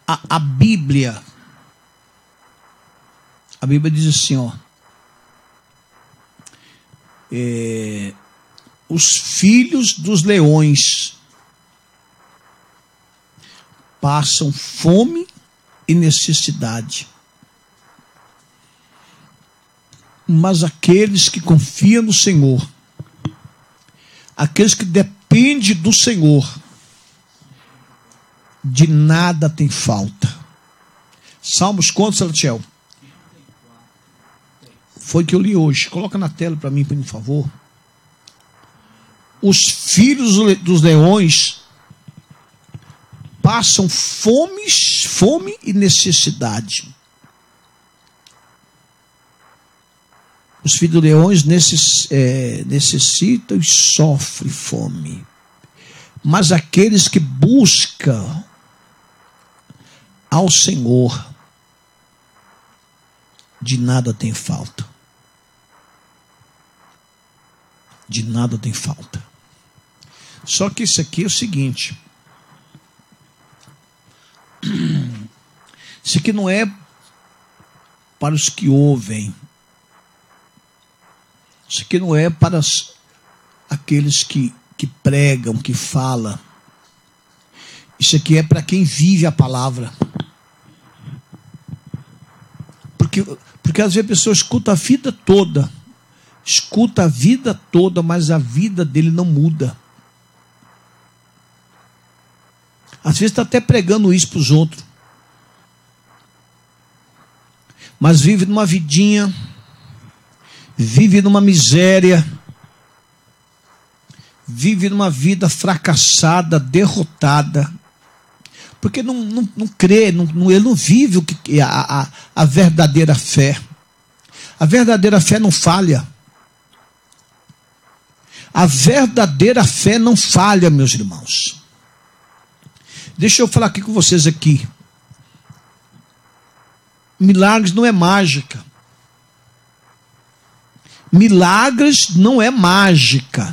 A Bíblia diz assim, ó. Os filhos dos leões passam fome e necessidade, mas aqueles que confiam no Senhor, aqueles que dependem do Senhor, de nada tem falta. Salmos quantos, Salatiel? Foi que eu li hoje. Coloca na tela para mim, por favor. Os filhos dos leões passam fome e necessidade. Os filhos dos leões necessitam e sofrem fome. Mas aqueles que buscam ao Senhor, de nada tem falta. De nada tem falta. Só que isso aqui é o seguinte. Isso aqui não é para os que ouvem. Isso aqui não é para aqueles que pregam, que falam. Isso aqui é para quem vive a palavra. Porque às vezes a pessoa escuta a vida toda. Escuta a vida toda, mas a vida dele não muda. Às vezes está até pregando isso para os outros. Mas vive numa vidinha, vive numa miséria, vive numa vida fracassada, derrotada. Porque não crê, ele não vive o que a verdadeira fé. A verdadeira fé não falha. A verdadeira fé não falha, meus irmãos. Deixa eu falar aqui com vocês aqui. Milagres não é mágica. Milagres não é mágica.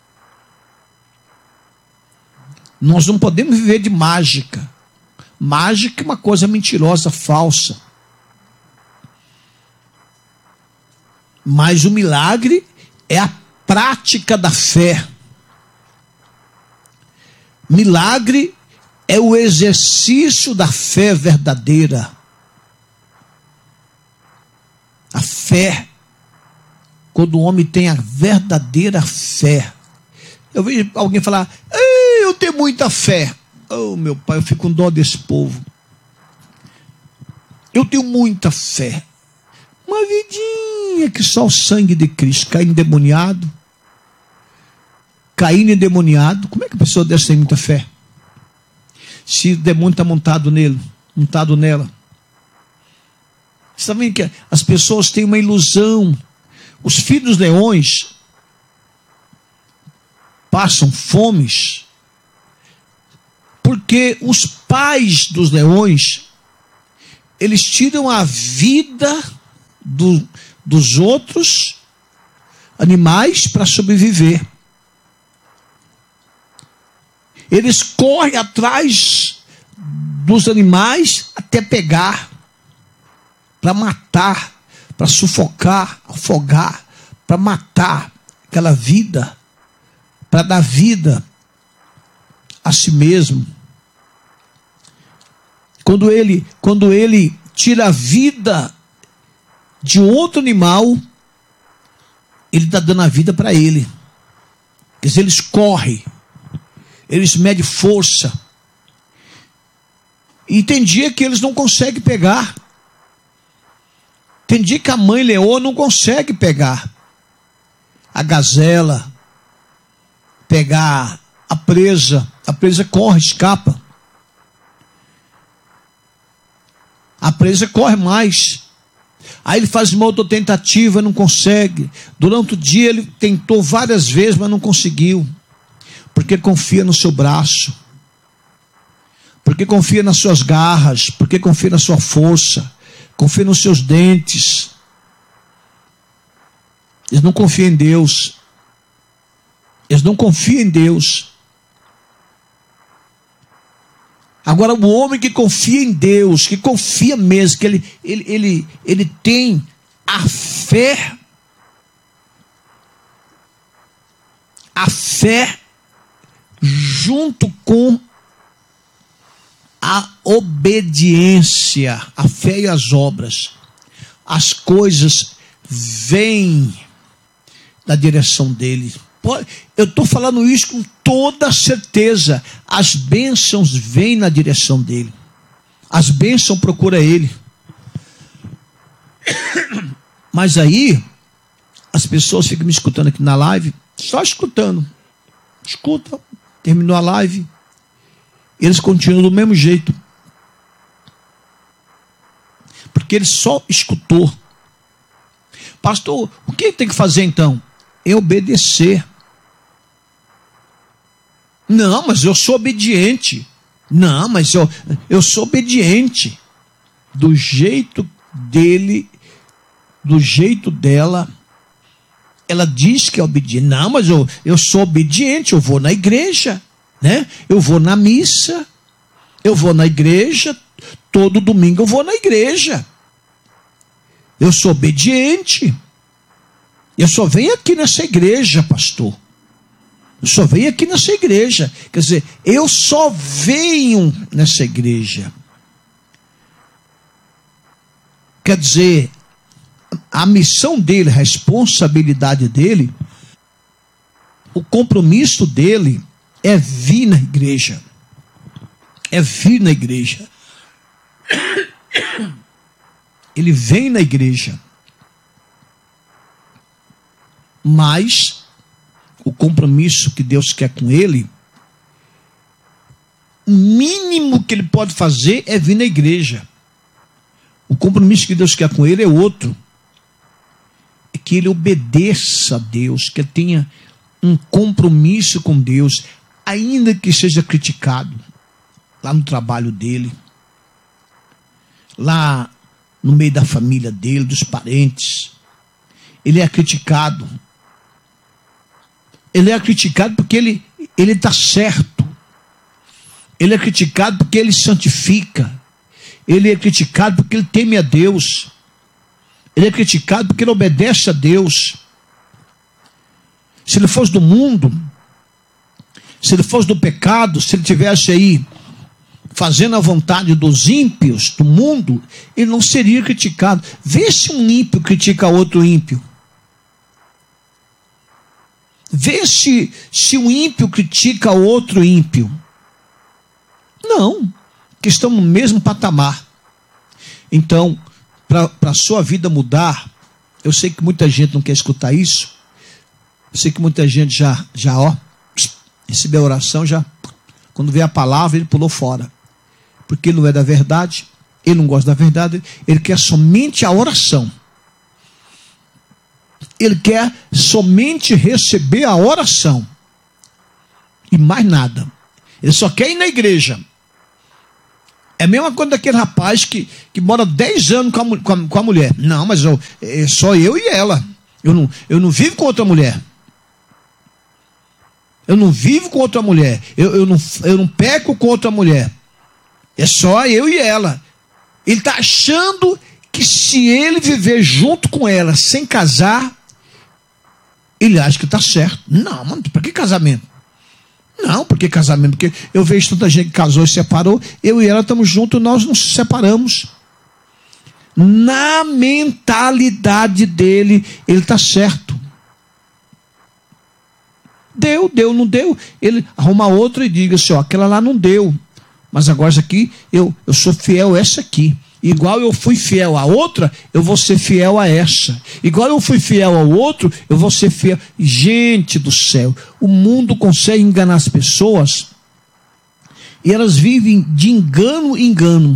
Nós não podemos viver de mágica. Mágica é uma coisa mentirosa, falsa. Mas o milagre é a prática da fé. Milagre é o exercício da fé verdadeira. A fé, quando o homem tem a verdadeira fé. Eu vejo alguém falar, eu tenho muita fé. Oh, meu pai, eu fico com dó desse povo. Eu tenho muita fé. Uma vidinha que só o sangue de Cristo. Caíno endemoniado. Caíno endemoniado. Como é que a pessoa dessa tem muita fé? Se o demônio está montado nele, montado nela. Você está vendo que as pessoas têm uma ilusão. Os filhos dos leões passam fomes porque os pais dos leões, eles tiram a vida dos outros animais para sobreviver. Eles correm atrás dos animais até pegar, para matar, para sufocar, afogar, para matar aquela vida, para dar vida a si mesmo. Quando ele tira a vida de outro animal, ele está dando a vida para ele. Quer dizer, eles correm, eles medem força. E tem dia que eles não conseguem pegar. Tem dia que a mãe leoa não consegue pegar a gazela, pegar a presa corre, escapa. A presa corre mais. Aí ele faz uma outra tentativa, não consegue. Durante o dia ele tentou várias vezes, mas não conseguiu. Porque confia no seu braço. Porque confia nas suas garras. Porque confia na sua força. Confia nos seus dentes. Eles não confiam em Deus. Eles não confiam em Deus. Agora, o homem que confia em Deus, que confia mesmo, que ele tem a fé junto com a obediência, a fé e as obras. As coisas vêm na direção dele. Eu estou falando isso com toda certeza. As bênçãos vêm na direção dele. As bênçãos procuram ele. Mas aí, as pessoas ficam me escutando aqui na live, só escutando. Escuta, terminou a live, eles continuam do mesmo jeito. Porque ele só escutou. Pastor, o que tem que fazer então? É obedecer. Não, mas eu sou obediente. Não, mas eu sou obediente. Do jeito dele, do jeito dela, ela diz que é obediente. Não, mas eu sou obediente, eu vou na igreja, né? Eu vou na missa, eu vou na igreja, todo domingo eu vou na igreja. Eu sou obediente. Eu só venho aqui nessa igreja, pastor. Eu só venho aqui nessa igreja. Quer dizer, eu só venho nessa igreja. Quer dizer, a missão dele, a responsabilidade dele, o compromisso dele é vir na igreja. É vir na igreja. Ele vem na igreja. Mas o compromisso que Deus quer com ele, o mínimo que ele pode fazer é vir na igreja. O compromisso que Deus quer com ele é outro. É que ele obedeça a Deus, que ele tenha um compromisso com Deus, ainda que seja criticado lá no trabalho dele, lá no meio da família dele, dos parentes. Ele é criticado. Ele é criticado porque ele está certo. Ele é criticado porque ele santifica. Ele é criticado porque ele teme a Deus. Ele é criticado porque ele obedece a Deus. Se ele fosse do mundo, se ele fosse do pecado, se ele tivesse aí fazendo a vontade dos ímpios do mundo, ele não seria criticado. Vê se um ímpio critica outro ímpio. Vê se um ímpio critica outro ímpio. Não, que estão no mesmo patamar. Então, para a sua vida mudar, eu sei que muita gente não quer escutar isso. Eu sei que muita gente já recebeu a oração, já quando veio a palavra, ele pulou fora. Porque ele não é da verdade, ele não gosta da verdade, ele quer somente a oração. Ele quer somente receber a oração. E mais nada. Ele só quer ir na igreja. É a mesma coisa daquele rapaz que mora 10 anos com a mulher. Não, mas é só eu e ela. Eu não vivo com outra mulher. Eu não vivo com outra mulher. Eu não peco com outra mulher. É só eu e ela. Ele está achando que se ele viver junto com ela sem casar, ele acha que está certo. Não, mano, para que casamento? Não, porque casamento? Porque eu vejo tanta gente que casou e separou. Eu e ela estamos juntos, nós não se separamos. Na mentalidade dele, ele está certo. Deu, não deu. Ele arruma outra e diga assim, ó, aquela lá não deu. Mas agora essa aqui, eu sou fiel a essa aqui. Igual eu fui fiel a outra, eu vou ser fiel a essa. Igual eu fui fiel ao outro, eu vou ser fiel. Gente do céu, o mundo consegue enganar as pessoas e elas vivem de engano em engano.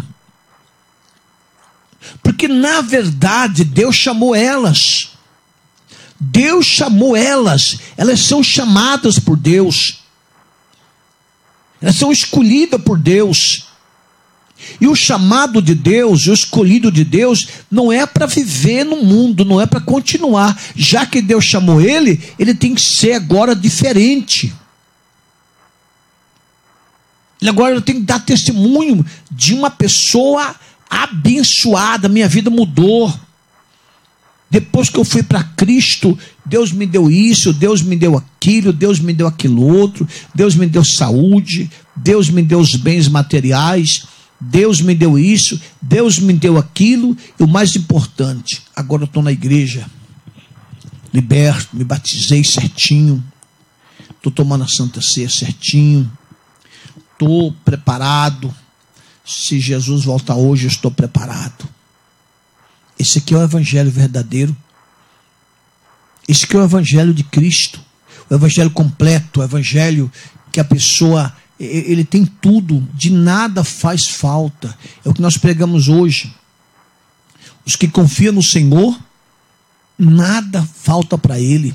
Porque na verdade Deus chamou elas. Deus chamou elas. Elas são chamadas por Deus. Elas são escolhidas por Deus. E o chamado de Deus, o escolhido de Deus, não é para viver no mundo, não é para continuar. Já que Deus chamou ele tem que ser agora diferente. E agora eu tenho que dar testemunho de uma pessoa abençoada. Minha vida mudou. Depois que eu fui para Cristo, Deus me deu isso, Deus me deu aquilo, Deus me deu aquilo outro, Deus me deu saúde, Deus me deu os bens materiais, Deus me deu isso, Deus me deu aquilo, e o mais importante, agora eu estou na igreja, liberto, me batizei certinho, estou tomando a Santa Ceia certinho, estou preparado. Se Jesus voltar hoje, eu estou preparado. Esse aqui é o evangelho verdadeiro. Esse aqui é o evangelho de Cristo. O evangelho completo, o evangelho que a pessoa, ele tem tudo, de nada faz falta. É o que nós pregamos hoje. Os que confiam no Senhor, nada falta para ele.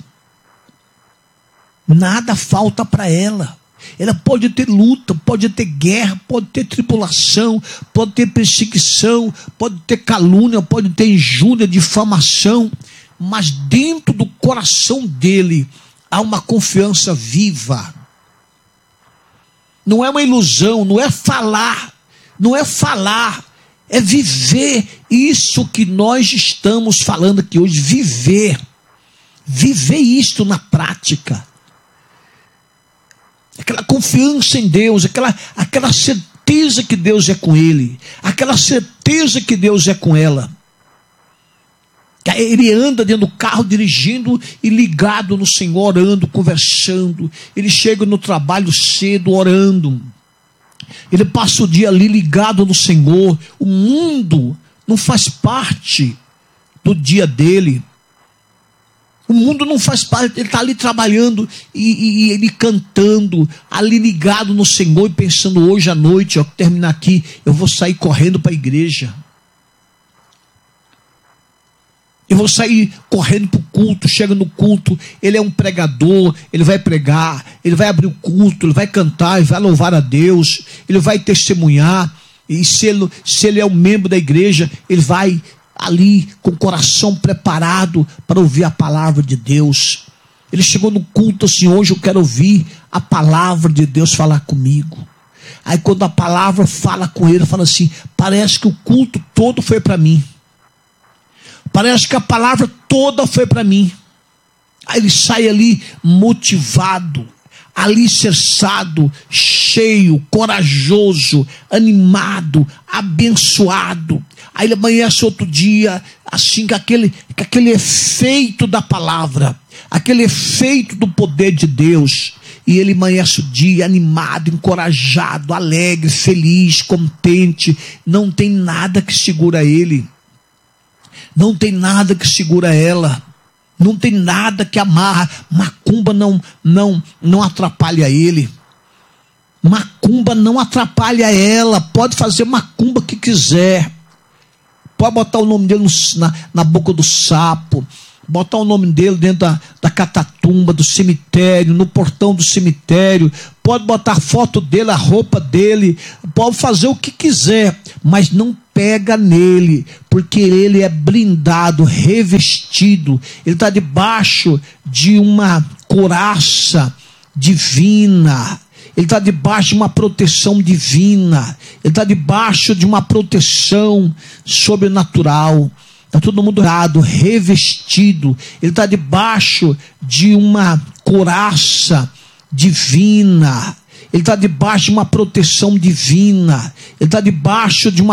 Nada falta para ela. Ela pode ter luta, pode ter guerra, pode ter tribulação, pode ter perseguição, pode ter calúnia, pode ter injúria, difamação, mas dentro do coração dele há uma confiança viva. Não é uma ilusão, não é falar, é viver isso que nós estamos falando aqui hoje, viver isto na prática. Aquela confiança em Deus, aquela certeza que Deus é com ele, aquela certeza que Deus é com ela. Ele anda dentro do carro dirigindo e ligado no Senhor, orando, conversando. Ele chega no trabalho cedo orando. Ele passa o dia ali ligado no Senhor. O mundo não faz parte do dia dele. O mundo não faz parte, ele está ali trabalhando e ele cantando, ali ligado no Senhor e pensando, hoje à noite, ó, terminar aqui, eu vou sair correndo para a igreja. Eu vou sair correndo para o culto, chega no culto, ele é um pregador, ele vai pregar, ele vai abrir o culto, ele vai cantar, ele vai louvar a Deus, ele vai testemunhar, e se ele é um membro da igreja, ele vai ali com o coração preparado para ouvir a palavra de Deus. Ele chegou no culto assim, hoje eu quero ouvir a palavra de Deus falar comigo. Aí quando a palavra fala com ele, fala assim, parece que o culto todo foi para mim. Parece que a palavra toda foi para mim. Aí ele sai ali motivado, alicerçado, cheio, corajoso, animado, abençoado. Aí ele amanhece outro dia, assim, com aquele efeito da palavra, aquele efeito do poder de Deus. E ele amanhece o dia animado, encorajado, alegre, feliz, contente. Não tem nada que segura ele. Não tem nada que segura ela. Não tem nada que amarra. Macumba não atrapalha ele. Macumba não atrapalha ela. Pode fazer macumba que quiser. Pode botar o nome dele na boca do sapo. Botar o nome dele dentro da catatumba, do cemitério, no portão do cemitério. Pode botar a foto dele, a roupa dele. Pode fazer o que quiser. Mas não pega nele, porque ele é blindado, revestido. Ele está debaixo de uma couraça divina. Ele está debaixo de uma proteção divina. Ele está debaixo de uma proteção sobrenatural. Está todo mundo errado, revestido. Ele está debaixo de uma couraça divina. Ele está debaixo de uma proteção divina. Ele está debaixo de uma